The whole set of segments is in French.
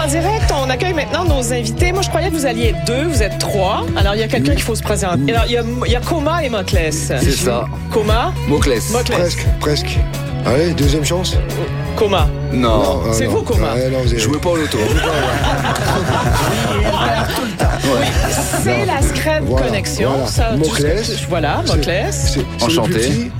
direct. On accueille maintenant nos invités. Moi, je croyais que vous alliez être 2, vous êtes 3. Alors, il y a quelqu'un qu'il faut se présenter. Alors, il y a Coma et Moclès. C'est ça. Coma? Moclès. Presque. Allez, deuxième chance. Coma. Non. C'est vous, Coma. Jouez pas au loto. C'est la Scred Connexion. Voilà. Ça, Moclès. Voilà, Moclès. Enchanté.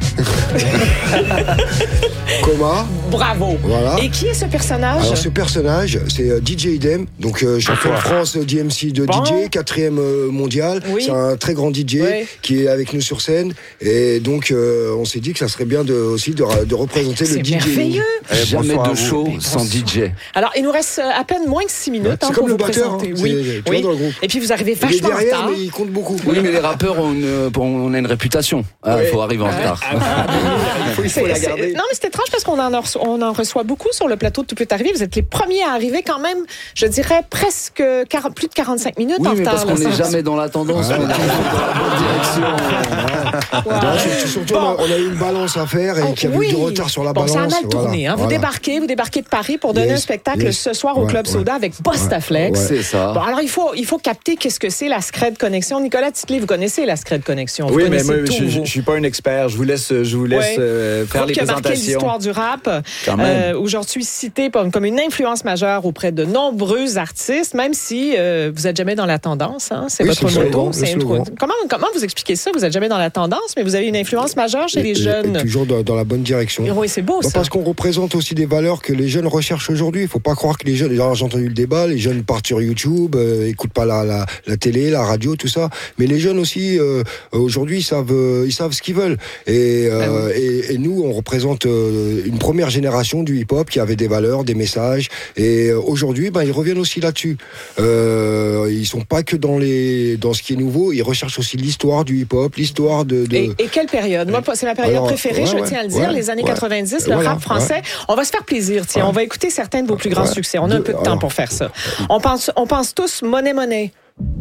Coma. Bravo. Voilà. Et qui est ce personnage? Alors ce personnage, c'est DJ Idem, donc champion de France DMC de DJ, 4e mondial. Oui. C'est un très grand DJ qui est avec nous sur scène. Et donc on s'est dit que ça serait bien aussi de représenter le DJ. C'est merveilleux. Jamais de show sans DJ. Alors, il nous reste à peine moins que 6 minutes C'est pour comme vous le batteur, présenter. tu vois, dans le groupe. Et puis, vous arrivez Il est vachement en derrière, retard. mais il compte beaucoup. Oui, mais les rappeurs, on a une réputation. Il faut arriver en retard. Il faut la garder. Non, mais c'est étrange parce qu'on en reçoit beaucoup sur le plateau de Tout peut arriver. Vous êtes les premiers à arriver quand même, je dirais, presque plus de 45 minutes en retard. Oui, mais parce qu'on n'est jamais dans la tendance, on est toujours dans la bonne direction. Surtout, on a eu une balance à faire et qu'il y avait eu du retard sur la balance. Ça a mal tourné. Hein. Vous débarquez de Paris pour donner un spectacle ce soir au Club Soda avec Bostaflex. C'est ça. Bon, alors, il faut capter qu'est-ce que c'est la Scred Connexion. Nicolas Titley, vous connaissez la Scred Connexion. Oui, mais moi, je suis pas un expert. Je vous laisse faire les qui a marqué présentations. l'histoire du rap. Aujourd'hui cité comme une influence majeure auprès de nombreux artistes, même si vous n'êtes jamais dans la tendance. Hein? C'est votre motto. Comment vous expliquez ça? Vous n'êtes jamais dans la tendance, mais vous avez une influence majeure chez les jeunes. Et toujours dans la bonne direction. Oui, c'est beau, ça. Parce qu'on représente aussi des valeurs que les jeunes recherchent aujourd'hui. Il ne faut pas croire que les jeunes... J'ai entendu le débat, les jeunes partent sur YouTube, n'écoutent pas la télé, la radio, tout ça. Mais les jeunes aussi, aujourd'hui, ils savent ce qu'ils veulent. Et nous, on représente une première génération du hip-hop qui avait des valeurs, des messages. Et aujourd'hui, ils reviennent aussi là-dessus. Ils sont pas que dans ce qui est nouveau. Ils recherchent aussi l'histoire du hip-hop, l'histoire de... Et quelle période? Moi, c'est ma période préférée, je tiens à le dire, les années 90, le rap français. On va se faire plaisir, tiens. On va écouter certains de vos plus grands succès. On a un peu de temps pour faire ça. On pense tous Money Money.